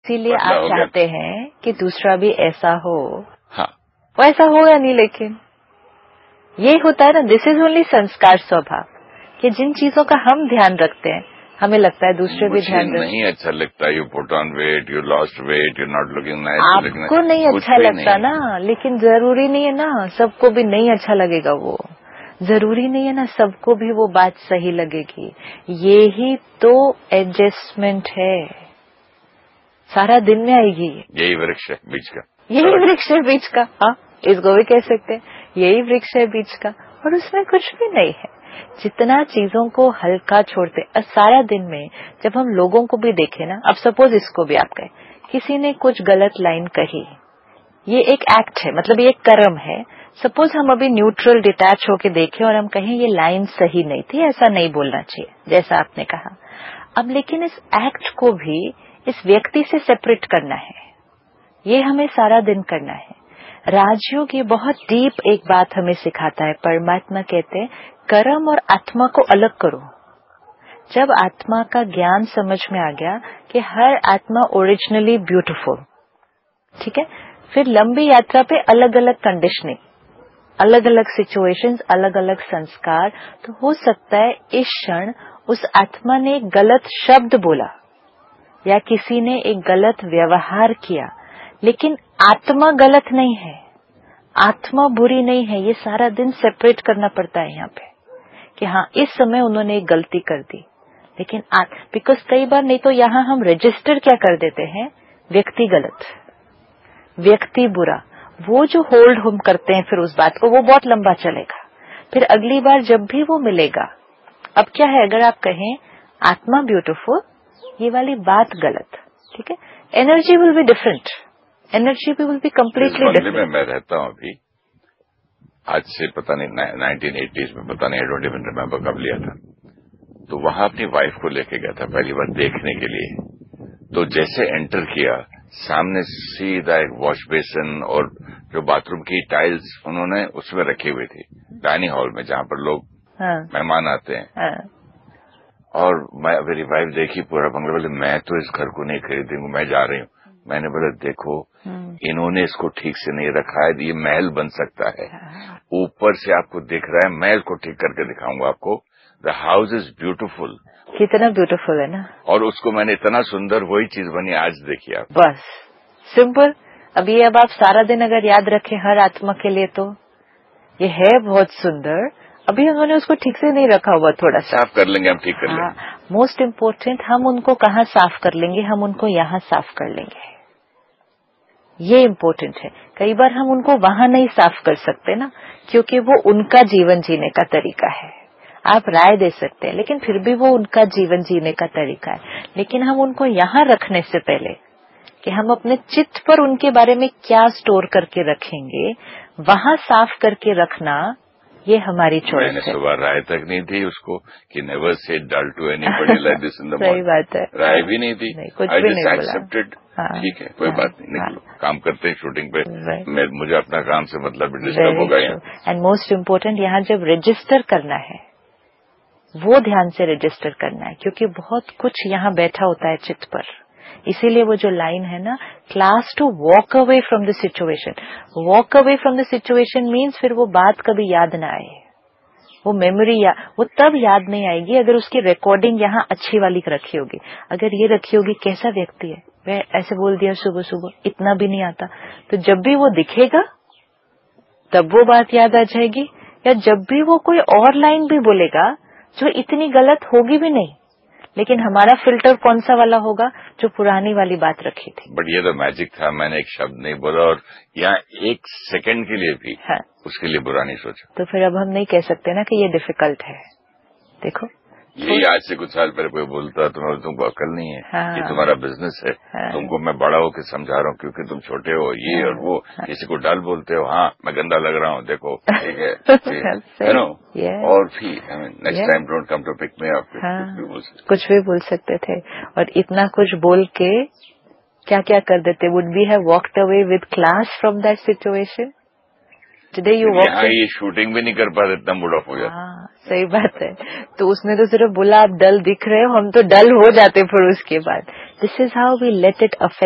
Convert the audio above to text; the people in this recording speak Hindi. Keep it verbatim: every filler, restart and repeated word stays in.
इसीलिए आप चाहते हैं कि दूसरा भी ऐसा हो। हाँ, वो ऐसा हो या नहीं, लेकिन ये होता है ना, दिस इज ओनली संस्कार स्वभाव, कि जिन चीजों का हम ध्यान रखते हैं हमें लगता है दूसरे भी ध्यान रखते हैं। नहीं अच्छा लगता, you put on wait, you lost weight, you not looking nice. आपको नहीं अच्छा लगता ना, लेकिन जरूरी नहीं है ना सबको भी नहीं अच्छा लगेगा। वो जरूरी नहीं है ना सबको भी वो बात सही लगेगी। ये ही तो एडजस्टमेंट है, सारा दिन में आएगी। यही वृक्ष है बीच का, यही वृक्ष है बीच का। हाँ, इसको भी कह सकते हैं, यही वृक्ष है बीच का, और उसमें कुछ भी नहीं है। जितना चीजों को हल्का छोड़ते, और सारा दिन में जब हम लोगों को भी देखें ना, अब सपोज इसको भी आप कहें, किसी ने कुछ गलत लाइन कही, ये एक एक्ट है, मतलब ये एक कर्म है। सपोज हम अभी न्यूट्रल डिटैच होके देखें और हम कहें ये लाइन सही नहीं थी, ऐसा नहीं बोलना चाहिए, जैसा आपने कहा। अब लेकिन इस एक्ट को भी इस व्यक्ति से सेपरेट करना है, ये हमें सारा दिन करना है। राजयोग ये बहुत डीप एक बात हमें सिखाता है। परमात्मा कहते हैं कर्म और आत्मा को अलग करो। जब आत्मा का ज्ञान समझ में आ गया कि हर आत्मा ओरिजिनली ब्यूटीफुल, ठीक है, फिर लंबी यात्रा पे अलग अलग कंडीशनिंग, अलग अलग सिचुएशंस, अलग अलग संस्कार, तो हो सकता है इस क्षण उस आत्मा ने एक गलत शब्द बोला या किसी ने एक गलत व्यवहार किया, लेकिन आत्मा गलत नहीं है, आत्मा बुरी नहीं है। ये सारा दिन सेपरेट करना पड़ता है यहाँ पे कि हाँ इस समय उन्होंने एक गलती कर दी, लेकिन बिकॉज कई बार नहीं तो यहाँ हम रजिस्टर क्या कर देते हैं, व्यक्ति गलत, व्यक्ति बुरा, वो जो होल्ड हम करते हैं फिर उस बात को, वो बहुत लंबा चलेगा। फिर अगली बार जब भी वो मिलेगा, अब क्या है, अगर आप कहें आत्मा ब्यूटीफुल, ये वाली बात गलत, ठीक है, energy will be different, energy will be completely different. मैं रहता हूँ अभी, आज से पता नहीं नाइनटीन एटीज़ में, पता नहीं, आई डोंट इवन रिमेम्बर कब लिया था, तो वहां अपनी वाइफ को लेके गया था पहली बार देखने के लिए। तो जैसे एंटर किया, सामने सीधा एक वॉश बेसिन और जो बाथरूम की टाइल्स उन्होंने उसमें रखी हुई थी डाइनिंग हॉल में, जहां पर लोग हाँ। मेहमान आते हैं हाँ। और मैं मेरी वाइफ देखी पूरा बंगला, बोले मैं तो इस घर को नहीं खरीदूंगी, मैं जा रही हूँ। मैंने बोला देखो इन्होंने इसको ठीक से नहीं रखा है, ये महल बन सकता है, ऊपर से आपको दिख रहा है, मैं इसको ठीक करके दिखाऊंगा आपको। द हाउस इज ब्यूटीफुल, कितना ब्यूटीफुल है ना, और उसको मैंने इतना सुंदर, वही चीज बनी आज देखिए आप। बस सिंपल। अब ये अब आप सारा दिन अगर याद रखें हर आत्मा के लिए, तो ये है बहुत सुंदर, अभी उन्होंने उसको ठीक से नहीं रखा हुआ, थोड़ा सा साफ कर लेंगे हम, ठीक कर लेंगे। हाँ, मोस्ट इम्पोर्टेंट, हम उनको कहाँ साफ कर लेंगे, हम उनको यहाँ साफ कर लेंगे, ये इम्पोर्टेंट है। कई बार हम उनको वहां नहीं साफ कर सकते ना, क्योंकि वो उनका जीवन जीने का तरीका है। आप राय दे सकते हैं, लेकिन फिर भी वो उनका जीवन जीने का तरीका है। लेकिन हम उनको यहाँ रखने से पहले कि हम अपने चित्त पर उनके बारे में क्या स्टोर करके रखेंगे, वहां साफ करके रखना, ये हमारी चॉइस है। मैंने सुबह राय तक नहीं दी उसको कि never say dull to anybody like this in the morning. सही बात है, राय भी नहीं दी, नहीं, कुछ भी नहीं बोला, एक्सेप्टेड। हाँ, ठीक है, कोई हाँ, बात नहीं, निकलो, हाँ, काम करते हैं शूटिंग पे, मैं, मुझे अपना काम से मतलब Very डिस्टर्ब होगा यहाँ। एंड मोस्ट इम्पोर्टेंट, यहाँ जब रजिस्टर करना है वो ध्यान से रजिस्टर करना है, क्योंकि बहुत कुछ यहाँ बैठा होता है चित्त पर। इसीलिए वो जो लाइन है ना, class to walk away from the situation, walk away from the situation means फिर वो बात कभी याद ना आए, वो मेमोरी या वो तब याद नहीं आएगी अगर उसकी रिकॉर्डिंग यहाँ अच्छी वाली रखी होगी। अगर ये रखी होगी कैसा व्यक्ति है, वह ऐसे बोल दिया सुबह सुबह, इतना भी नहीं आता, तो जब भी वो दिखेगा तब वो बात याद आ जाएगी। या जब भी वो कोई और लाइन भी बोलेगा जो इतनी गलत होगी भी नहीं, लेकिन हमारा फिल्टर कौन सा वाला होगा, जो पुरानी वाली बात रखी थी। बट ये तो मैजिक था, मैंने एक शब्द नहीं बोला और यहाँ एक सेकंड के लिए भी हाँ। उसके लिए बुरा नहीं सोचा। तो फिर अब हम नहीं कह सकते ना कि ये डिफिकल्ट है। देखो यही आज से कुछ साल पहले कोई बोलता है तुम्हें, तुमको अकल नहीं है, हाँ। ये तुम्हारा बिजनेस है, हाँ। तुमको मैं बड़ा होकर समझा रहा हूँ क्योंकि तुम छोटे हो, ये हाँ। और वो, हाँ। किसी को डल बोलते हो, हाँ मैं गंदा लग रहा हूँ, देखो ठीक है, यू नो, और भी next time don't come to pick me up, कुछ भी बोल सकते थे। और इतना कुछ बोल के क्या क्या कर देते, would we have walked away with class from that situation. Today you walk, यहाँ ये शूटिंग भी नहीं कर पाते, इतना मूड ऑफ हो जाता। हाँ सही बात है। तो उसने तो सिर्फ बोला आप डल दिख रहे हो, हम तो डल हो जाते फिर उसके बाद। This is how we let it affect